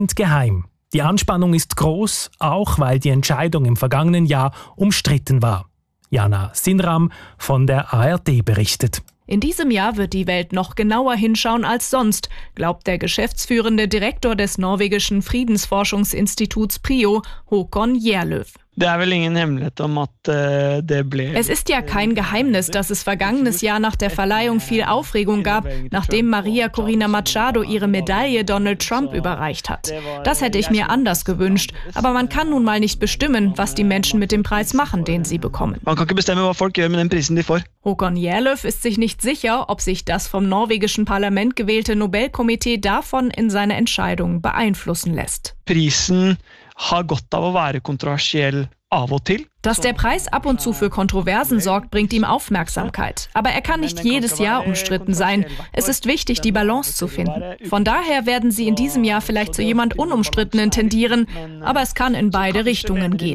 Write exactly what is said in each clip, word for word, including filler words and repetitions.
geheim. Die Anspannung ist groß, auch weil die Entscheidung im vergangenen Jahr umstritten war. Jana Sinram von der A R D berichtet. In diesem Jahr wird die Welt noch genauer hinschauen als sonst, glaubt der geschäftsführende Direktor des norwegischen Friedensforschungsinstituts PRIO, Håkon Gjerløv. Es ist ja kein Geheimnis, dass es vergangenes Jahr nach der Verleihung viel Aufregung gab, nachdem Maria Corina Machado ihre Medaille Donald Trump überreicht hat. Das hätte ich mir anders gewünscht, aber man kann nun mal nicht bestimmen, was die Menschen mit dem Preis machen, den sie bekommen. Man kann nicht bestimmen, was Folk gjør med den prisen de får. Håkon Gjerløv ist sich nicht sicher, ob sich das vom norwegischen Parlament gewählte Nobelkomitee davon in seine Entscheidung beeinflussen lässt. Prisen har godt av å være kontroversiell av og til. Dass der Preis ab und zu für Kontroversen sorgt, bringt ihm Aufmerksamkeit. Aber er kann nicht jedes Jahr umstritten sein. Es ist wichtig, die Balance zu finden. Von daher werden sie in diesem Jahr vielleicht zu jemand Unumstrittenen tendieren, aber es kann in beide Richtungen gehen.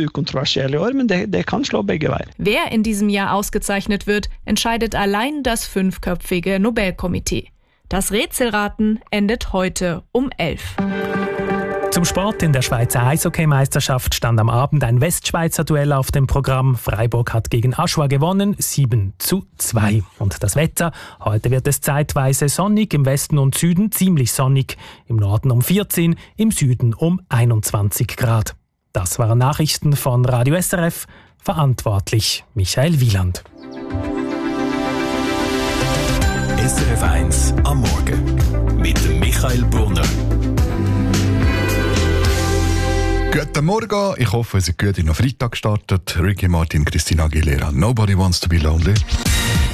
Wer in diesem Jahr ausgezeichnet wird, entscheidet allein das fünfköpfige Nobelkomitee. Das Rätselraten endet heute um elf. Zum Sport: in der Schweizer Eishockeymeisterschaft stand am Abend ein Westschweizer Duell auf dem Programm. Freiburg hat gegen Aschua gewonnen, sieben zu zwei. Und das Wetter: heute wird es zeitweise sonnig, im Westen und Süden ziemlich sonnig, im Norden um vierzehn, im Süden um einundzwanzig Grad. Das waren Nachrichten von Radio S R F, verantwortlich Michael Wieland. S R F eins am Morgen mit Michael Brunner. Guten Morgen, ich hoffe, ihr seid gut in den Freitag gestartet. Ricky Martin, Christina Aguilera, Nobody Wants to be Lonely.